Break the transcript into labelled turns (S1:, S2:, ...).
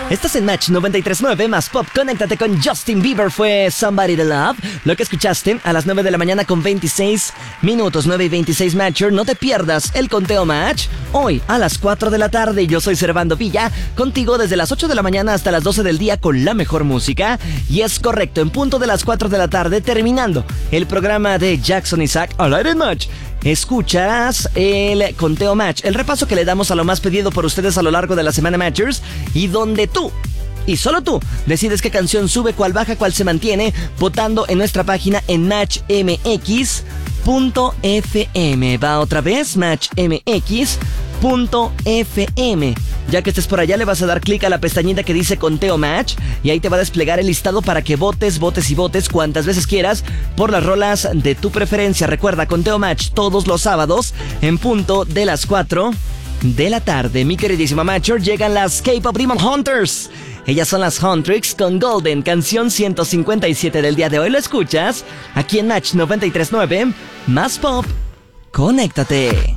S1: Estás en Match 93.9 más Pop. Conéctate con Justin Bieber, fue Somebody to Love. Lo que escuchaste a las 9 de la mañana con 26 minutos, 9 y 26 Matcher. No te pierdas el conteo Match hoy a las 4 de la tarde. Yo soy Servando Villa, contigo desde las 8 de la mañana hasta las 12 del día con la mejor música. Y es correcto, en punto de las 4 de la tarde, terminando el programa de Jackson Isaac al aire en Match, escucharás el conteo Match, el repaso que le damos a lo más pedido por ustedes a lo largo de la semana Matchers, y donde tú y solo tú decides qué canción sube, cuál baja, cuál se mantiene, votando en nuestra página en matchmx.fm. Va otra vez, matchmx.fm. Ya que estés por allá, le vas a dar clic a la pestañita que dice Conteo Match y ahí te va a desplegar el listado para que votes cuantas veces quieras por las rolas de tu preferencia. Recuerda, Conteo Match todos los sábados en punto de las 4 de la tarde. Mi queridísima Matcher, llegan las K-Pop Demon Hunters. Ellas son las Huntrix con Golden, canción 157 del día de hoy. Lo escuchas aquí en Match 93.9 más Pop. Conéctate.